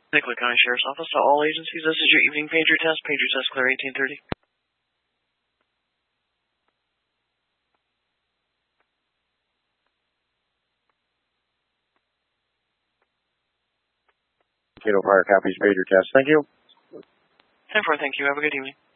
Nicollet County Sheriff's Office to all agencies. This is your evening pager test. Pager test clear 1830. Fire copies pager test. Thank you. 10-4, thank you. Have a good evening.